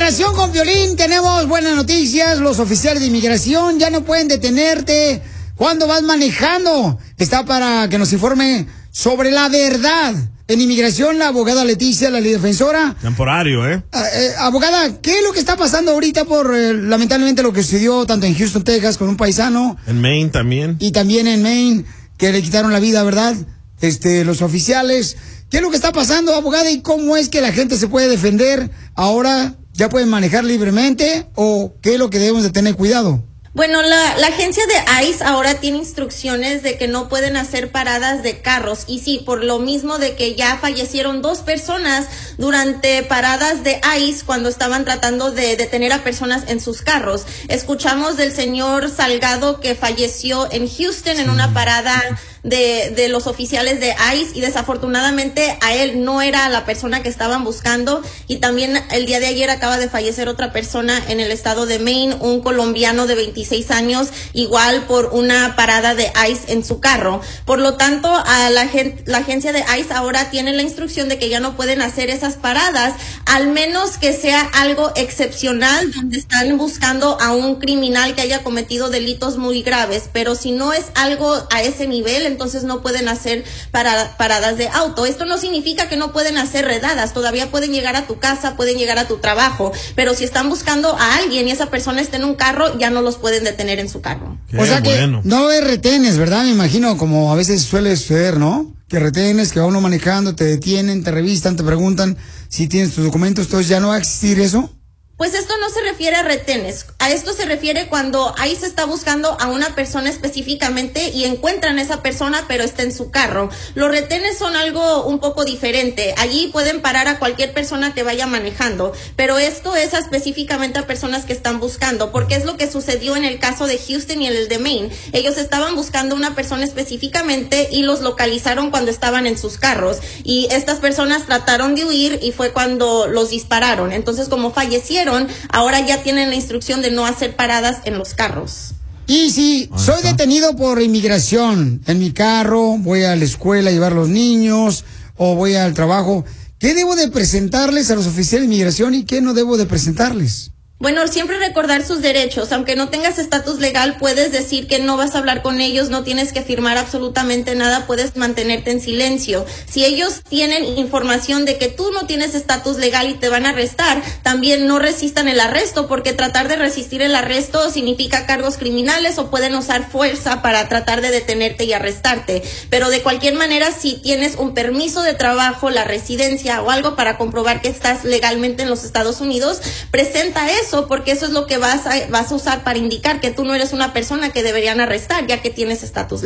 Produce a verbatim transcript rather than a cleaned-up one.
Inmigración con Piolín, tenemos buenas noticias. Los oficiales de inmigración ya no pueden detenerte cuando vas manejando. Está para que nos informe sobre la verdad. En inmigración, la abogada Leticia, la ley defensora. Temporario, ¿eh? eh abogada, ¿qué es lo que está pasando ahorita por, eh, lamentablemente, lo que sucedió tanto en Houston, Texas, con un paisano? En Maine también. Y también en Maine, que le quitaron la vida, ¿verdad? Este, los oficiales. ¿Qué es lo que está pasando, abogada? ¿Y cómo es que la gente se puede defender ahora? ¿Ya pueden manejar libremente? ¿O qué es lo que debemos de tener cuidado? Bueno, la, la agencia de ICE ahora tiene instrucciones de que no pueden hacer paradas de carros. Y sí, por lo mismo de que ya fallecieron dos personas durante paradas de ICE cuando estaban tratando de detener a personas en sus carros. Escuchamos del señor Salgado que falleció en Houston en una parada de, de los oficiales de ICE, y desafortunadamente a él no era la persona que estaban buscando. Y también el día de ayer acaba de fallecer otra persona en el estado de Maine, un colombiano de veintiséis años, igual por una parada de ICE en su carro. Por lo tanto, a la, gen la agencia de ICE ahora tiene la instrucción de que ya no pueden hacer esas paradas, al menos que sea algo excepcional, donde están buscando a un criminal que haya cometido delitos muy graves. Pero si no es algo a ese nivel, entonces no pueden hacer para, paradas de auto. Esto no significa que no pueden hacer redadas, todavía pueden llegar a tu casa, pueden llegar a tu trabajo, pero si están buscando a alguien y esa persona está en un carro, ya no los pueden detener en su carro. Qué o sea bueno. que no hay retenes, ¿verdad? Me imagino, como a veces suele suceder, ¿no? Que retenes, que va uno manejando, te detienen, te revistan, te preguntan si tienes tus documentos, entonces ya no va a existir eso. Pues esto no se refiere a retenes, a esto se refiere cuando ahí se está buscando a una persona específicamente y encuentran a esa persona pero está en su carro. Los retenes son algo un poco diferente, allí pueden parar a cualquier persona que vaya manejando, pero esto es específicamente a personas que están buscando, porque es lo que sucedió en el caso de Houston y en el de Maine. Ellos estaban buscando a una persona específicamente y los localizaron cuando estaban en sus carros, y estas personas trataron de huir y fue cuando los dispararon. Entonces, como fallecieron, ahora ya tienen la instrucción de no hacer paradas en los carros. Y si soy detenido por inmigración en mi carro, voy a la escuela a llevar a los niños o voy al trabajo, ¿qué debo de presentarles a los oficiales de inmigración y qué no debo de presentarles? Bueno, siempre recordar sus derechos. Aunque no tengas estatus legal, puedes decir que no vas a hablar con ellos, no tienes que firmar absolutamente nada, puedes mantenerte en silencio. Si ellos tienen información de que tú no tienes estatus legal y te van a arrestar, también no resistan el arresto, porque tratar de resistir el arresto significa cargos criminales o pueden usar fuerza para tratar de detenerte y arrestarte. Pero de cualquier manera, si tienes un permiso de trabajo, la residencia o algo para comprobar que estás legalmente en los Estados Unidos, presenta eso. Eso, porque eso es lo que vas a, vas a usar para indicar que tú no eres una persona que deberían arrestar, ya que tienes estatus legal.